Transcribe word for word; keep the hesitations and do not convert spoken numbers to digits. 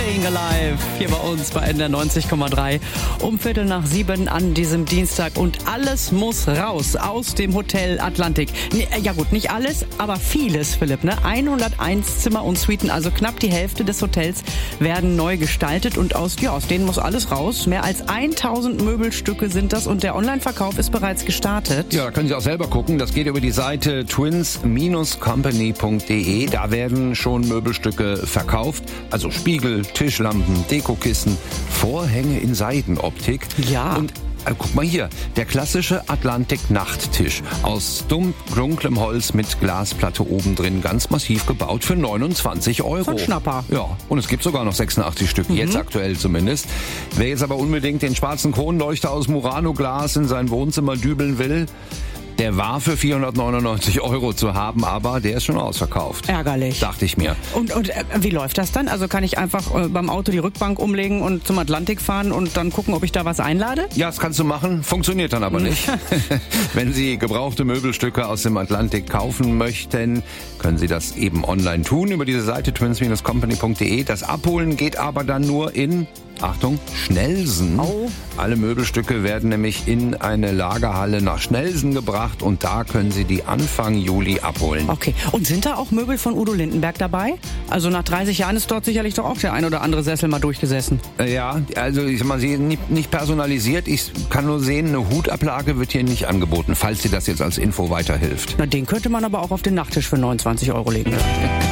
Staying Alive hier bei uns bei N D R neunzig Komma drei um Viertel nach sieben an diesem Dienstag und alles muss raus aus dem Hotel Atlantik. Nee, ja gut, nicht alles, aber vieles, Philipp. Ne? hunderteins Zimmer und Suiten, also knapp die Hälfte des Hotels werden neu gestaltet und aus, ja, aus denen muss alles raus. Mehr als tausend Möbelstücke sind das und der Online-Verkauf ist bereits gestartet. Ja, da können Sie auch selber gucken. Das geht über die Seite twins Bindestrich company punkt de. Da werden schon Möbelstücke verkauft. Also Spiegel, Tischlampen, Dekokissen, Vorhänge in Seidenoptik. Ja. Und äh, guck mal hier, der klassische Atlantik-Nachttisch aus dumm, dunklem Holz mit Glasplatte oben drin, ganz massiv gebaut für neunundzwanzig Euro. Von Schnapper. Ja, und es gibt sogar noch sechsundachtzig Stück, mhm. jetzt aktuell zumindest. Wer jetzt aber unbedingt den schwarzen Kronleuchter aus Murano-Glas in sein Wohnzimmer dübeln will, der war für vierhundertneunundneunzig Euro zu haben, aber der ist schon ausverkauft. Ärgerlich. Dachte ich mir. Und, und äh, wie läuft das dann? Also kann ich einfach äh, beim Auto die Rückbank umlegen und zum Atlantik fahren und dann gucken, ob ich da was einlade? Ja, das kannst du machen, funktioniert dann aber nicht. Wenn Sie gebrauchte Möbelstücke aus dem Atlantik kaufen möchten, können Sie das eben online tun über diese Seite twins Bindestrich company punkt de. Das Abholen geht aber dann nur in... Achtung, Schnellsen. Oh. Alle Möbelstücke werden nämlich in eine Lagerhalle nach Schnellsen gebracht und da können Sie die Anfang Juli abholen. Okay, und sind da auch Möbel von Udo Lindenberg dabei? Also nach dreißig Jahren ist dort sicherlich doch auch der ein oder andere Sessel mal durchgesessen. Ja, also ich sag mal, sie nicht, nicht personalisiert. Ich kann nur sehen, eine Hutablage wird hier nicht angeboten, falls dir das jetzt als Info weiterhilft. Na, den könnte man aber auch auf den Nachttisch für neunundzwanzig Euro legen.